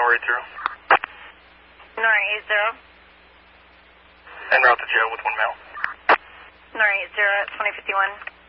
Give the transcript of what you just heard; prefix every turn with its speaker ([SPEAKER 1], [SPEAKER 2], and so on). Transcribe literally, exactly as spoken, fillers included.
[SPEAKER 1] Nor eight zero.
[SPEAKER 2] Nor eight zero.
[SPEAKER 1] En route to jail with one male.
[SPEAKER 2] Nor eight zero at twenty fifty-one.